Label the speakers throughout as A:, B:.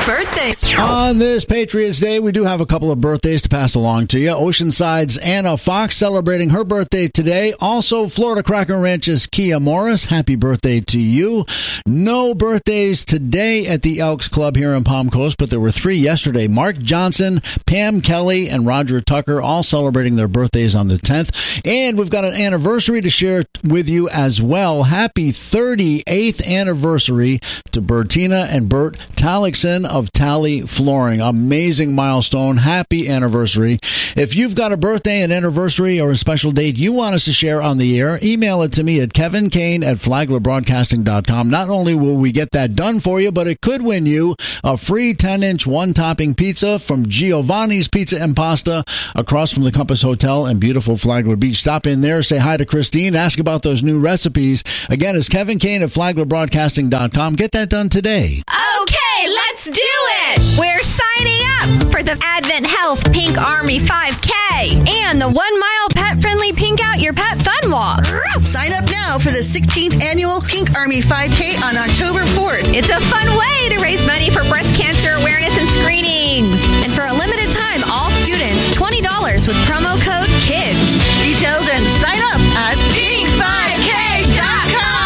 A: birthdays.
B: On this Patriots Day, we do have a couple of birthdays to pass along to you. Oceanside's Anna Fox celebrating her birthday today. Also, Florida Cracker Ranch's Kia Morris. Happy birthday to you. No birthdays today at the Elks Club here in Palm Coast, but there were 3 yesterday. Mark Johnson, Pam Kelly, and Roger Tucker all celebrating their birthdays on the 10th. And we've got an anniversary to share with you as well. Happy 38th anniversary to Bertina and Bert Tallickson of Tally Flooring. Amazing milestone. Happy anniversary. If you've got a birthday, an anniversary, or a special date you want us to share on the air, email it to me at kevinkane@flaglerbroadcasting.com. Not only will we get that done for you, but it could win you a free 10-inch one-topping pizza from Giovanni's Pizza and Pasta across from the Compass Hotel in beautiful Flagler Beach. Stop in there, say hi to Christine, ask about those new recipes. Again, it's Kevin Kane at flaglerbroadcasting.com. Get that done today.
C: Okay, let's do it! We're signing up for the Advent Health Pink Army 5K and the 1 mile pet-friendly Pink Out Your Pet Fun Walk.
D: Sign up now for the 16th annual Pink Army 5K on October 4th.
C: It's a fun way to raise money for breast cancer awareness and screenings. And for a limited time, all students, $20 with promo code KIDS.
D: Details and sign up at pink5k.com.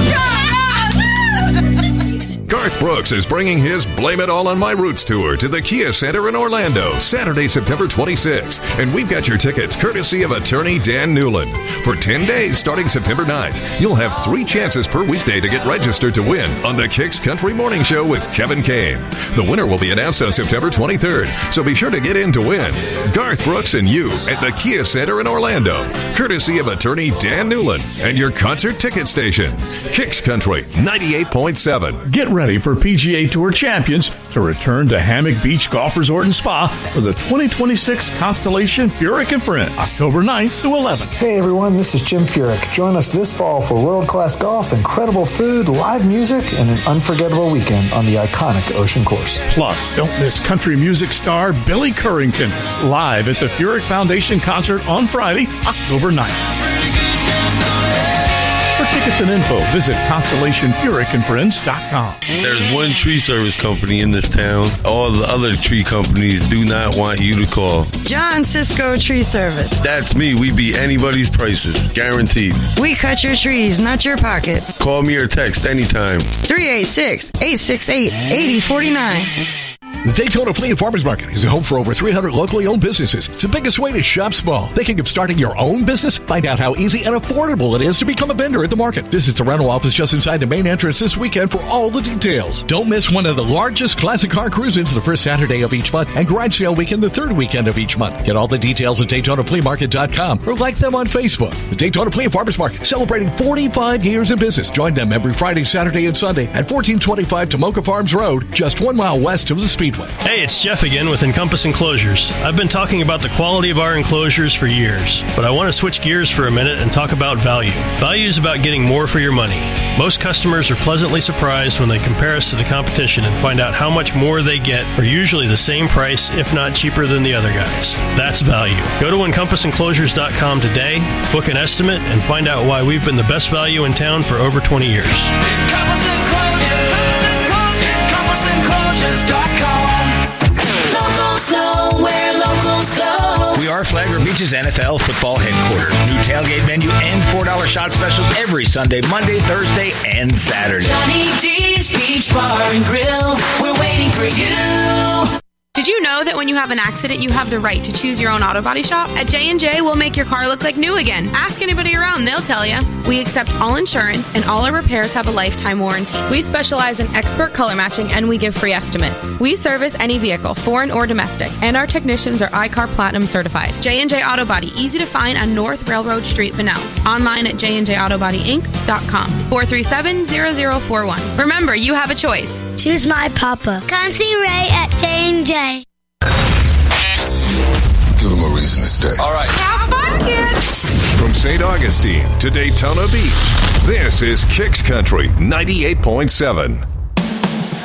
E: Garth Brooks is bringing his Blame It All on My Roots tour to the Kia Center in Orlando, Saturday, September 26th. And we've got your tickets courtesy of attorney Dan Newland. For 10 days starting September 9th, you'll have 3 chances per weekday to get registered to win on the Kicks Country Morning Show with Kevin Kane. The winner will be announced on September 23rd, so be sure to get in to win. Garth Brooks and you at the Kia Center in Orlando, courtesy of attorney Dan Newland and your concert ticket station. Kicks Country 98.7.
F: Get ready for PGA Tour champions to return to Hammock Beach Golf Resort and Spa for the 2026 Constellation Furyk and Friend, October 9th to 11th.
G: Hey everyone, this is Jim Furyk. Join us this fall for world-class golf, incredible food, live music, and an unforgettable weekend on the iconic Ocean Course.
F: Plus, don't miss country music star Billy Currington live at the Furyk Foundation concert on Friday, October 9th. For tickets and info, visit ConstellationFurykandFriends.com.
H: There's one tree service company in this town. All the other tree companies do not want you to call.
I: John Cisco Tree Service.
H: That's me. We beat anybody's prices. Guaranteed.
I: We cut your trees, not your pockets.
H: Call me or text anytime.
I: 386-868-8049.
J: The Daytona Flea and Farmers Market is a home for over 300 locally owned businesses. It's the biggest way to shop small. Thinking of starting your own business? Find out how easy and affordable it is to become a vendor at the market. Visit the rental office just inside the main entrance this weekend for all the details. Don't miss one of the largest classic car cruise-ins the first Saturday of each month and garage sale weekend the third weekend of each month. Get all the details at DaytonaFleaMarket.com or like them on Facebook. The Daytona Flea and Farmers Market, celebrating 45 years in business. Join them every Friday, Saturday, and Sunday at 1425 Tomoka Farms Road, just 1 mile west of the Speedway.
K: Hey, it's Jeff again with Encompass Enclosures. I've been talking about the quality of our enclosures for years, but I want to switch gears for a minute and talk about value. Value is about getting more for your money. Most customers are pleasantly surprised when they compare us to the competition and find out how much more they get for usually the same price, if not cheaper than the other guys. That's value. Go to EncompassEnclosures.com today, book an estimate, and find out why we've been the best value in town for over 20 years.
L: Encompass Enclosures, EncompassEnclosures.com. Locals know where locals go.
M: We are Flagler Beach's NFL football headquarters. New tailgate menu and $4 shot specials every Sunday, Monday, Thursday, and Saturday.
L: Johnny D's Beach Bar and Grill. We're waiting for you.
N: Did you know that when you have an accident, you have the right to choose your own auto body shop? At J&J, we'll make your car look like new again. Ask anybody around, they'll tell you. We accept all insurance, and all our repairs have a lifetime warranty. We specialize in expert color matching, and we give free estimates. We service any vehicle, foreign or domestic, and our technicians are iCar Platinum certified. J&J Auto Body, easy to find on North Railroad Street, Bunnell. Online at jnjautobodyinc.com. 437-0041. Remember, you have a choice.
O: Choose my papa. Come see Ray at J&J.
E: Give them a reason to stay.
L: All right.
N: Have fun, kids.
E: From St. Augustine to Daytona Beach, this is Kicks Country 98.7.